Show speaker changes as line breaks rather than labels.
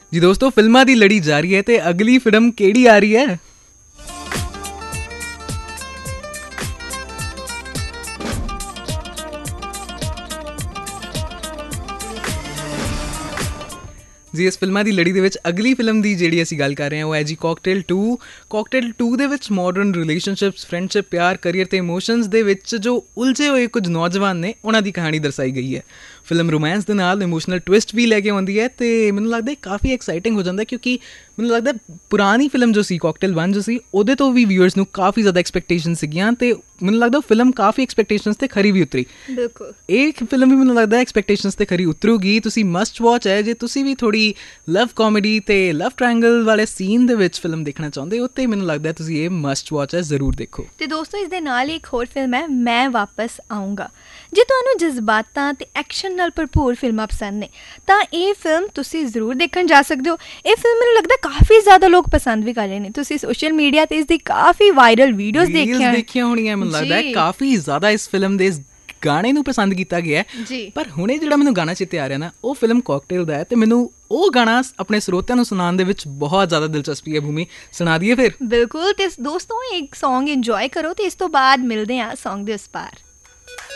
ਜੀ ਦੋਸਤੋ, ਫਿਲਮਾਂ ਦੀ ਲੜੀ ਜਾਰੀ ਹੈ ਤੇ ਅਗਲੀ ਫਿਲਮ ਕਿਹੜੀ ਆ ਰਹੀ ਹੈ? ਜੀ ਇਸ ਫਿਲਮਾਂ ਦੀ ਲੜੀ ਦੇ ਵਿੱਚ ਅਗਲੀ ਫਿਲਮ ਦੀ ਜਿਹੜੀ ਅਸੀਂ ਗੱਲ ਕਰ ਰਹੇ ਹਾਂ ਉਹ ਹੈ ਜੀ ਕਾਕਟੇਲ 2। ਕਾਕਟੇਲ 2 ਦੇ ਵਿੱਚ ਮਾਡਰਨ ਰਿਲੇਸ਼ਨਸ਼ਿਪਸ, ਫਰੈਂਡਸ਼ਿਪ, ਪਿਆਰ, ਕਰੀਅਰ ਤੇ ਇਮੋਸ਼ਨਸ ਦੇ ਵਿੱਚ ਜੋ ਉਲਝੇ ਹੋਏ ਕੁਝ ਨੌਜਵਾਨ ਨੇ ਉਹਨਾਂ ਦੀ ਕਹਾਣੀ ਦਰਸਾਈ ਗਈ ਹੈ। ਫਿਲਮ ਰੋਮਾਂਸ ਦੇ ਨਾਲ ਇਮੋਸ਼ਨਲ ਟਵਿਸਟ ਵੀ ਲੈ ਕੇ ਆਉਂਦੀ ਹੈ ਅਤੇ ਮੈਨੂੰ ਲੱਗਦਾ ਕਾਫੀ ਐਕਸਾਈਟਿੰਗ ਹੋ ਜਾਂਦਾ, ਕਿਉਂਕਿ ਮੈਨੂੰ ਲੱਗਦਾ ਪੁਰਾਣੀ ਫਿਲਮ ਜੋ ਸੀ ਕਾਕਟੇਲ 1 ਜੋ ਸੀ ਉਹਦੇ ਤੋਂ ਵੀ ਵਿਊਅਰਸ ਨੂੰ ਕਾਫੀ ਜ਼ਿਆਦਾ ਐਕਸਪੈਕਟੇਸ਼ਨ ਸੀਗੀਆਂ ਅਤੇ ਮੈਨੂੰ ਲੱਗਦਾ ਫਿਲਮ ਕਾਫੀ ਐਕਸਪੈਕਟੇਸ਼ਨਸ 'ਤੇ ਖਰੀ ਵੀ ਉਤਰੀ।
ਬਿਲਕੁਲ,
ਇਹ ਫਿਲਮ ਵੀ ਮੈਨੂੰ ਲੱਗਦਾ ਐਕਸਪੈਕਟੇਸ਼ਨਸ 'ਤੇ ਖਰੀ ਉਤਰੂਗੀ। ਤੁਸੀਂ ਮਸਟ ਵਾਚ ਹੈ ਜੇ ਤੁਸੀਂ ਵੀ ਥੋੜ੍ਹੀ ਲਵ ਕਾਮੇਡੀ ਅਤੇ ਲਵ ਟ੍ਰਾਇੰਗਲ ਵਾਲੇ ਸੀਨ ਦੇ ਵਿੱਚ ਫਿਲਮ ਦੇਖਣਾ ਚਾਹੁੰਦੇ ਹੋ ਅਤੇ ਮੈਨੂੰ ਲੱਗਦਾ ਤੁਸੀਂ ਇਹ ਮਸਟ ਵਾਚ ਹੈ, ਜ਼ਰੂਰ ਦੇਖੋ।
ਅਤੇ ਦੋਸਤੋ ਇਸ ਦੇ ਨਾਲ ਹੀ ਇੱਕ ਹੋਰ ਫਿਲਮ ਹੈ ਮੈਂ ਵਾਪਸ ਆਊਂਗਾ। ਜੇ ਤੁਹਾਨੂੰ ਜਜ਼ਬਾਤਾਂ ਅਤੇ ਐਕਸ਼ਨ ਨਾਲ ਭਰਪੂਰ ਫਿਲਮਾਂ ਪਸੰਦ ਨੇ ਤਾਂ ਇਹ ਫਿਲਮ ਤੁਸੀਂ ਜ਼ਰੂਰ ਦੇਖਣ ਜਾ ਸਕਦੇ ਹੋ। ਇਹ ਫਿਲਮ ਮੈਨੂੰ ਲੱਗਦਾ ਕਾਫੀ ਜ਼ਿਆਦਾ ਲੋਕ ਪਸੰਦ ਵੀ ਕਰ ਰਹੇ ਨੇ। ਤੁਸੀਂ ਸੋਸ਼ਲ ਮੀਡੀਆ 'ਤੇ ਇਸ ਦੀ ਕਾਫੀ ਵਾਇਰਲ ਵੀਡੀਓਜ਼ ਦੇਖੀਆਂ
ਹੋਣੀਆਂ। ਮੈਨੂੰ ਲੱਗਦਾ ਕਾਫੀ ਜ਼ਿਆਦਾ ਇਸ ਫਿਲਮ ਦੇ ਗਾਣੇ ਨੂੰ ਪਸੰਦ ਕੀਤਾ ਗਿਆ
ਜੀ।
ਪਰ ਹੁਣੇ ਜਿਹੜਾ ਮੈਨੂੰ ਗਾਣਾ ਚੇਤੇ ਆ ਰਿਹਾ ਨਾ ਉਹ ਫਿਲਮ ਕਾਕਟੇਲ ਦਾ ਹੈ ਅਤੇ ਮੈਨੂੰ ਉਹ ਗਾਣਾ ਆਪਣੇ ਸਰੋਤਿਆਂ ਨੂੰ ਸੁਣਾਉਣ ਦੇ ਵਿੱਚ ਬਹੁਤ ਜ਼ਿਆਦਾ ਦਿਲਚਸਪੀ ਹੈ। ਭੂਮੀ, ਸੁਣਾ ਦਈਏ ਫਿਰ?
ਬਿਲਕੁਲ। ਅਤੇ ਦੋਸਤੋ ਇੱਕ ਸੌਂਗ ਇੰਜੋਏ ਕਰੋ ਅਤੇ ਇਸ ਤੋਂ ਬਾਅਦ ਮਿਲਦੇ ਹਾਂ ਸੌਂਗ ਦੇ ਉਸ ਪਾਰ।